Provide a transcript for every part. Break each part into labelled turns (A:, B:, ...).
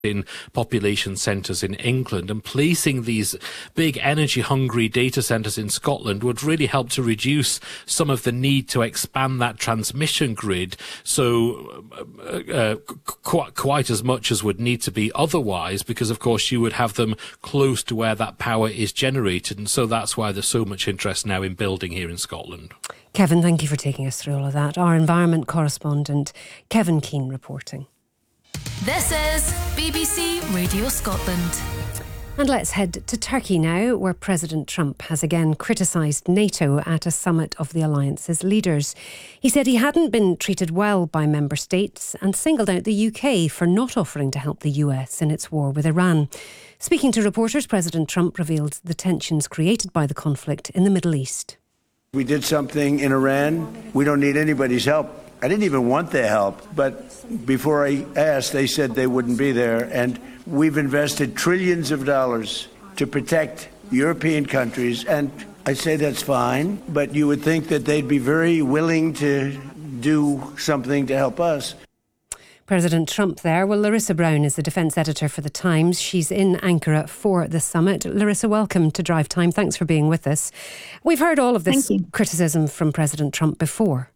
A: in population centres in England, and placing these big energy-hungry data centres in Scotland would really help to reduce some of the need to expand that transmission grid, so quite as much as would need to be otherwise, because of course you would have them close to where that power is generated, and so that's why there's so much interest now in building here in Scotland.
B: Kevin, thank you for taking us through all of that. Our environment correspondent, Kevin Keane, reporting.
C: This is BBC Radio Scotland.
B: And let's head to Turkey now, where President Trump has again criticised NATO at a summit of the alliance's leaders. He said he hadn't been treated well by member states and singled out the UK for not offering to help the US in its war with Iran. Speaking to reporters, President Trump revealed the tensions created by the conflict in the Middle East.
D: We did something in Iran. We don't need anybody's help. I didn't even want their help, but before I asked, they said they wouldn't be there. And we've invested trillions of dollars to protect European countries. And I say that's fine, but you would think that they'd be very willing to do something to help us.
B: President Trump there. Well, Larissa Brown is the defence editor for The Times. She's in Ankara for the summit. Larissa, welcome to Drive Time. Thanks for being with us. We've heard all of this criticism from President Trump before.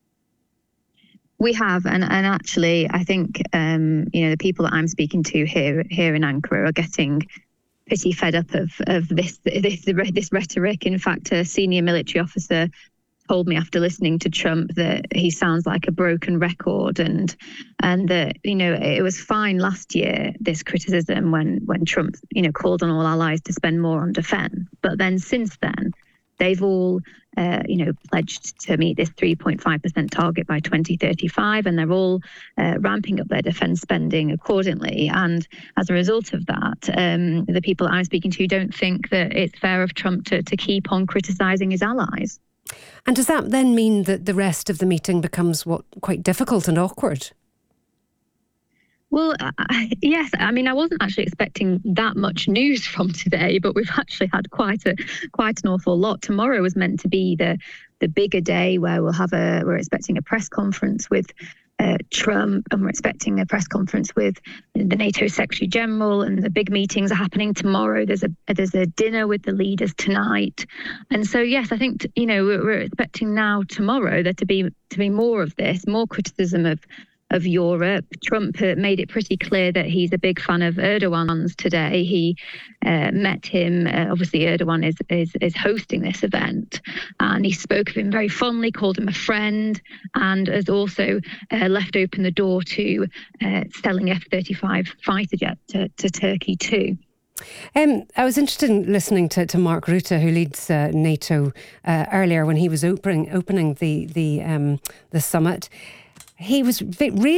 E: We have, and actually, I think the people that I'm speaking to here in Ankara are getting pretty fed up of this rhetoric. In fact, a senior military officer told me after listening to Trump that he sounds like a broken record, and that it was fine last year, this criticism when Trump called on all allies to spend more on defence, but then since then they've all pledged to meet this 3.5% target by 2035, and they're all ramping up their defence spending accordingly. And as a result of that, the people that I'm speaking to don't think that it's fair of Trump to keep on criticising his allies.
B: And does that then mean that the rest of the meeting becomes quite difficult and awkward?
E: Well, yes. I mean, I wasn't actually expecting that much news from today, but we've actually had quite an awful lot. Tomorrow was meant to be the bigger day where we're expecting a press conference with Trump, and we're expecting a press conference with the NATO Secretary General, and the big meetings are happening tomorrow. There's a dinner with the leaders tonight, and so yes, I think we're expecting now tomorrow there to be more of this, more criticism of Europe. Trump made it pretty clear that he's a big fan of Erdogan's today. He met him. Obviously, Erdogan is hosting this event, and he spoke of him very fondly, called him a friend, and has also left open the door to selling F-35 fighter jets to Turkey too.
B: I was interested in listening to Mark Rutte, who leads NATO, earlier when he was opening the summit. He was really